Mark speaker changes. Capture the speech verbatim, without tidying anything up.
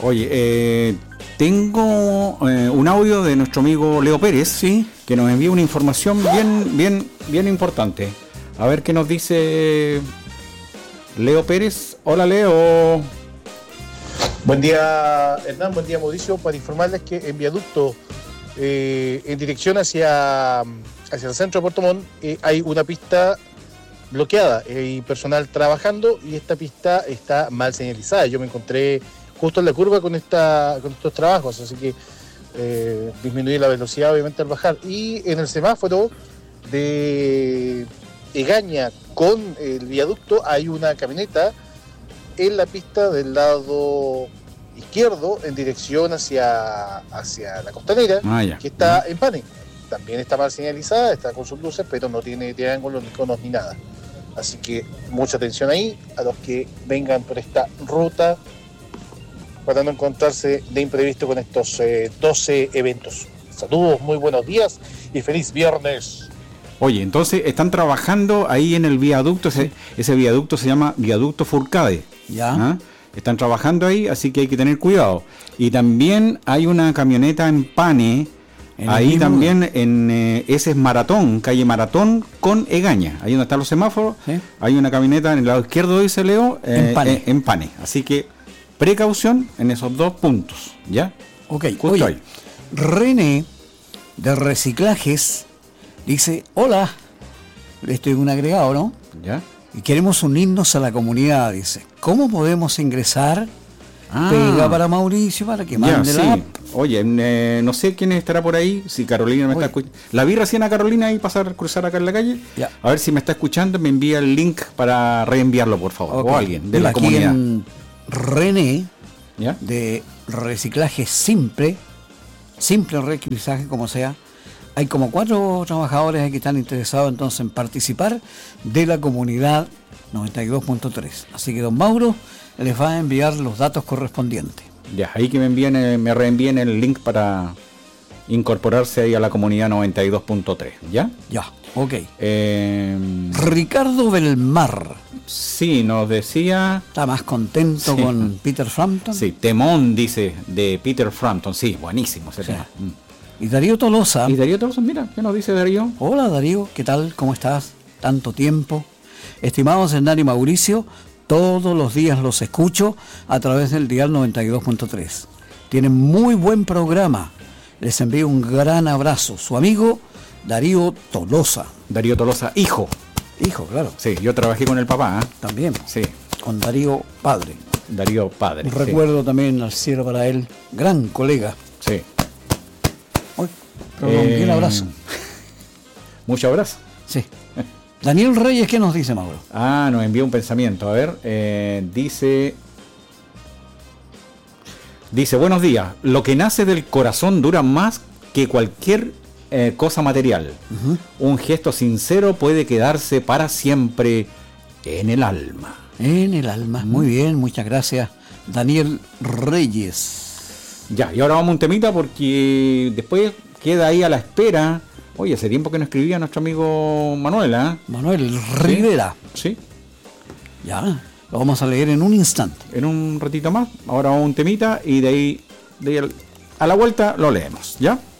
Speaker 1: Oye, eh, tengo eh, un audio de nuestro amigo Leo Pérez,
Speaker 2: sí,
Speaker 1: que nos envía una información bien, bien, bien importante. A ver qué nos dice Leo Pérez. Hola, Leo.
Speaker 3: Buen día, Hernán, buen día, Mauricio. Para informarles que en viaducto, eh, en dirección hacia, hacia el centro de Puerto Montt, eh, hay una pista bloqueada. Hay personal trabajando y esta pista está mal señalizada. Yo me encontré justo en la curva con, esta, con estos trabajos, así que eh, disminuí la velocidad obviamente al bajar. Y en el semáforo de Egaña con el viaducto hay una camioneta en la pista del lado izquierdo en dirección hacia, hacia la costanera,
Speaker 1: ah, ya.
Speaker 3: que está en pane. También está mal señalizada, está con sus luces, pero no tiene triángulos, ni conos, ni nada. Así que mucha atención ahí a los que vengan por esta ruta para no encontrarse de imprevisto con estos eh, doce eventos. Saludos, muy buenos días y feliz viernes.
Speaker 1: Oye, entonces están trabajando ahí en el viaducto, ese, ese viaducto se llama Viaducto Furcade.
Speaker 2: Ya.
Speaker 1: ¿Ah? Están trabajando ahí, así que hay que tener cuidado. Y también hay una camioneta en Pane, ¿En ahí también en eh, ese es Maratón, calle Maratón con Egaña, ahí donde están los semáforos, ¿sí? Hay una camioneta en el lado izquierdo, dice Leo, eh, en, Pane. Eh, en Pane. Así que precaución en esos dos puntos, ¿ya?
Speaker 2: Ok, oye, ahí. René de Reciclajes dice, hola, estoy en un agregado, ¿no?
Speaker 1: ¿Ya?
Speaker 2: Y queremos unirnos a la comunidad, dice. ¿Cómo podemos ingresar?
Speaker 1: Ah,
Speaker 2: Pega para Mauricio para que mande
Speaker 1: ya,
Speaker 2: la
Speaker 1: sí.
Speaker 2: app.
Speaker 1: Oye, eh, no sé quién estará por ahí, si Carolina me Oye. está escuchando. La vi recién a Carolina ahí pasar, cruzar acá en la calle.
Speaker 2: Ya.
Speaker 1: A ver si me está escuchando, me envía el link para reenviarlo, por favor. Okay. O alguien de
Speaker 2: Mira,
Speaker 1: la
Speaker 2: aquí
Speaker 1: comunidad.
Speaker 2: En René,
Speaker 1: ¿ya?
Speaker 2: De Reciclaje Simple, Simple Reciclaje, como sea. Hay como cuatro trabajadores que están interesados entonces en participar de la comunidad noventa y dos punto tres. Así que don Mauro les va a enviar los datos correspondientes.
Speaker 1: Ya, ahí que me envíen, me reenvíen el link para incorporarse ahí a la comunidad noventa y dos punto tres, ¿ya?
Speaker 2: Ya, ok.
Speaker 1: Eh,
Speaker 2: Ricardo Belmar.
Speaker 1: Sí, nos decía...
Speaker 2: Está más contento sí. con Peter Frampton.
Speaker 1: Sí, Temón, dice, de Peter Frampton. Sí, buenísimo ese sí. tema. Mm.
Speaker 2: Y Darío Tolosa.
Speaker 1: Y Darío Tolosa, mira, ¿qué nos dice Darío?
Speaker 2: Hola Darío, ¿qué tal? ¿Cómo estás? Tanto tiempo. Estimados Hernán y Mauricio, todos los días los escucho a través del dial noventa y dos punto tres. Tienen muy buen programa. Les envío un gran abrazo. Su amigo Darío Tolosa.
Speaker 1: Darío Tolosa, hijo.
Speaker 2: Hijo, claro.
Speaker 1: Sí, yo trabajé con el papá. ¿eh?
Speaker 2: También.
Speaker 1: Sí.
Speaker 2: Con Darío padre.
Speaker 1: Darío padre.
Speaker 2: Un recuerdo sí. también al cielo para él. Gran colega.
Speaker 1: Sí.
Speaker 2: Hoy, eh... un abrazo.
Speaker 1: Mucho abrazo.
Speaker 2: Sí. Daniel Reyes, ¿qué nos dice, Mauro?
Speaker 1: Ah, nos envió un pensamiento. A ver, eh, dice... Dice, buenos días. Lo que nace del corazón dura más que cualquier eh, cosa material. Uh-huh. Un gesto sincero puede quedarse para siempre en el alma.
Speaker 2: En el alma. Uh-huh. Muy bien, muchas gracias, Daniel Reyes.
Speaker 1: Ya, y ahora vamos a un temita porque después queda ahí a la espera... Oye, hace tiempo que no escribía nuestro amigo Manuel, ¿eh?
Speaker 2: Manuel Rivera.
Speaker 1: Sí.
Speaker 2: Ya, lo vamos a leer en un instante.
Speaker 1: En un ratito más. Ahora vamos a un temita y de ahí, de ahí a la vuelta lo leemos, ¿ya?